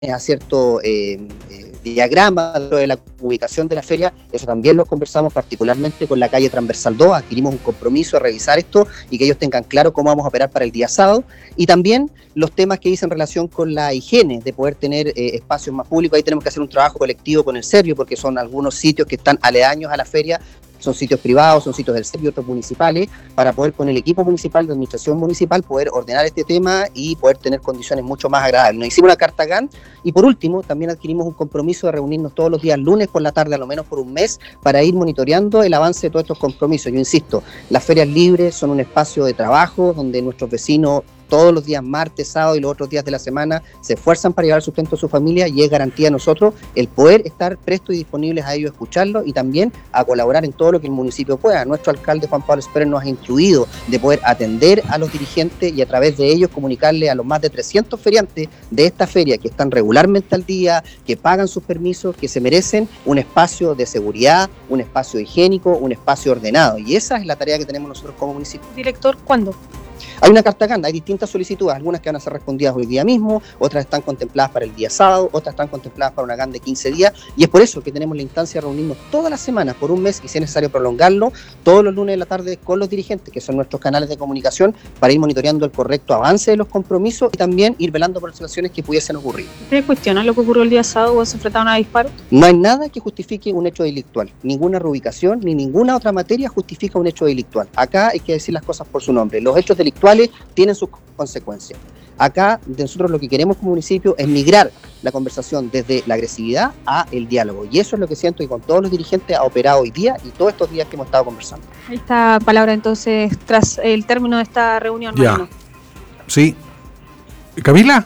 a cierto diagrama de la ubicación de la feria. Eso también lo conversamos particularmente con la calle Transversal 2, adquirimos un compromiso de revisar esto y que ellos tengan claro cómo vamos a operar para el día sábado, y también los temas que dicen en relación con la higiene, de poder tener espacios más públicos. Ahí tenemos que hacer un trabajo colectivo con el Servio, porque son algunos sitios que están aledaños a la feria, son sitios privados, son sitios del Servio, otros municipales, para poder con el equipo municipal, de administración municipal, poder ordenar este tema y poder tener condiciones mucho más agradables. Nos hicimos una carta GAN y por último también adquirimos un compromiso de reunirnos todos los días lunes por la tarde, a lo menos por un mes, para ir monitoreando el avance de todos estos compromisos. Yo insisto, las ferias libres son un espacio de trabajo donde nuestros vecinos todos los días, martes, sábado y los otros días de la semana, se esfuerzan para llevar el sustento a su familia, y es garantía de nosotros el poder estar prestos y disponibles a ellos, escucharlos y también a colaborar en todo lo que el municipio pueda. Nuestro alcalde Juan Pablo Esper nos ha instruido de poder atender a los dirigentes y a través de ellos comunicarle a los más de 300 feriantes de esta feria que están regularmente al día, que pagan sus permisos, que se merecen un espacio de seguridad, un espacio higiénico, un espacio ordenado, y esa es la tarea que tenemos nosotros como municipio. Director, ¿cuándo? Hay una carta GAN, hay distintas solicitudes, algunas que van a ser respondidas hoy día mismo, otras están contempladas para el día sábado, otras están contempladas para una GAN de 15 días, y es por eso que tenemos la instancia de reunirnos todas las semanas por un mes, y si es necesario prolongarlo, todos los lunes de la tarde con los dirigentes, que son nuestros canales de comunicación, para ir monitoreando el correcto avance de los compromisos y también ir velando por las situaciones que pudiesen ocurrir. ¿Ustedes cuestionan lo que ocurrió el día sábado o se enfrentaron a disparos? No hay nada que justifique un hecho delictual, ninguna reubicación ni ninguna otra materia justifica un hecho delictual. Acá hay que decir las cosas por su nombre, los hechos delictuales tienen sus consecuencias. Acá nosotros lo que queremos como municipio es migrar la conversación desde la agresividad a el diálogo, y eso es lo que siento que con todos los dirigentes ha operado hoy día y todos estos días que hemos estado conversando. Esta palabra entonces tras el término de esta reunión. Ya. Marino. Sí. ¿Camila?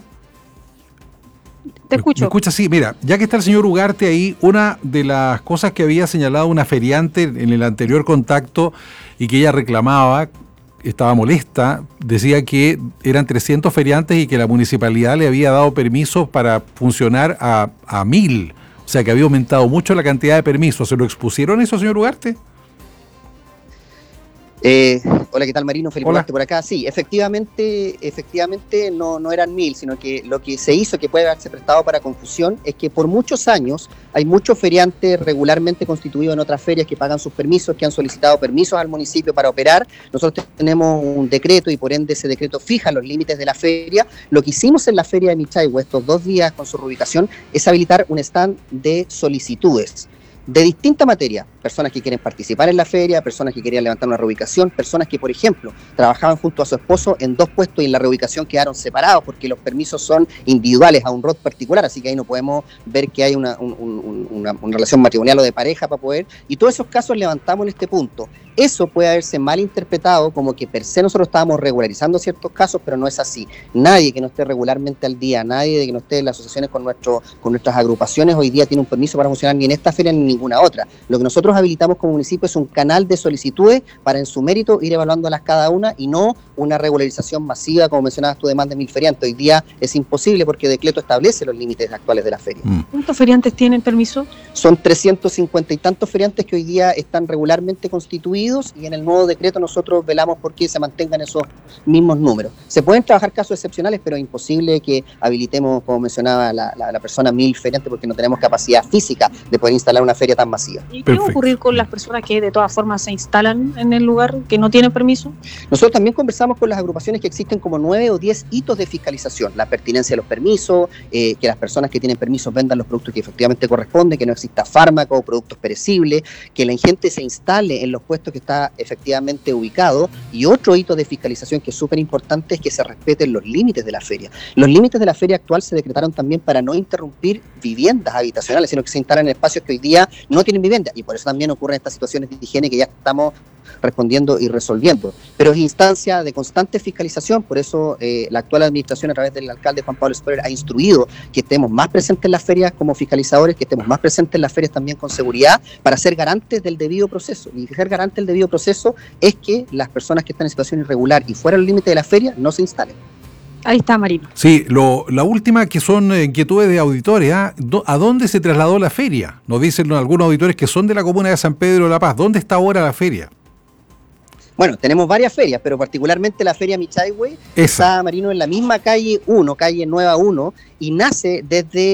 Te escucho. ¿Me escucha? Sí, mira, ya que está el señor Ugarte ahí, una de las cosas que había señalado una feriante en el anterior contacto y que ella reclamaba, estaba molesta, decía que eran 300 feriantes y que la municipalidad le había dado permisos para funcionar a 1000, o sea que había aumentado mucho la cantidad de permisos. ¿Se lo expusieron eso, señor Ugarte? Hola, ¿qué tal, Marino? Felipe Ugarte por acá. Sí, efectivamente no eran 1000, sino que lo que se hizo, que puede haberse prestado para confusión, es que por muchos años hay muchos feriantes regularmente constituidos en otras ferias que pagan sus permisos, que han solicitado permisos al municipio para operar. Nosotros tenemos un decreto y por ende ese decreto fija los límites de la feria. Lo que hicimos en la feria de Michaigue estos 2 días con su reubicación es habilitar un stand de solicitudes de distinta materia, personas que quieren participar en la feria, personas que querían levantar una reubicación, personas que, por ejemplo, trabajaban junto a su esposo en 2 puestos y en la reubicación quedaron separados porque los permisos son individuales a un ROT particular, así que ahí no podemos ver que hay una relación matrimonial o de pareja para poder, y todos esos casos levantamos en este punto. Eso puede haberse malinterpretado como que per se nosotros estábamos regularizando ciertos casos, pero no es así. Nadie que no esté regularmente al día, nadie que no esté en las asociaciones con nuestras agrupaciones hoy día tiene un permiso para funcionar ni en esta feria ni en ninguna otra. Lo que nosotros habilitamos como municipio es un canal de solicitudes para en su mérito ir evaluándolas cada una y no una regularización masiva, como mencionabas tú, de más de 1000 feriantes. Hoy día es imposible porque el decreto establece los límites actuales de la feria. ¿Cuántos feriantes tienen permiso? Son 350 y tantos feriantes que hoy día están regularmente constituidos, y en el nuevo decreto nosotros velamos por que se mantengan esos mismos números. Se pueden trabajar casos excepcionales, pero es imposible que habilitemos, como mencionaba la persona, 1000 feriantes porque no tenemos capacidad física de poder instalar una feria tan masiva. ¿Y qué va a ocurrir con las personas que de todas formas se instalan en el lugar, que no tienen permiso? Nosotros también conversamos con las agrupaciones que existen como 9 o 10 hitos de fiscalización, la pertinencia de los permisos, que las personas que tienen permisos vendan los productos que efectivamente corresponden, que no exista fármaco o productos perecibles, que la gente se instale en los puestos que está efectivamente ubicado, y otro hito de fiscalización que es súper importante es que se respeten los límites de la feria. Los límites de la feria actual se decretaron también para no interrumpir viviendas habitacionales, sino que se instalan en espacios que hoy día no tienen vivienda, y por eso también ocurren estas situaciones de higiene que ya estamos respondiendo y resolviendo. Pero es instancia de constante fiscalización, por eso la actual administración a través del alcalde Juan Pablo Esper ha instruido que estemos más presentes en las ferias como fiscalizadores, que estemos más presentes en las ferias también con seguridad, para ser garantes del debido proceso. Y ser garante del debido proceso es que las personas que están en situación irregular y fuera del límite de la feria no se instalen. Ahí está, Marino. Sí, la última que son inquietudes de auditores, ¿a dónde se trasladó la feria? Nos dicen algunos auditores que son de la comuna de San Pedro de La Paz. ¿Dónde está ahora la feria? Bueno, tenemos varias ferias, pero particularmente la Feria Michaihui está, Marino, en la misma calle 1, calle Nueva 1, y nace desde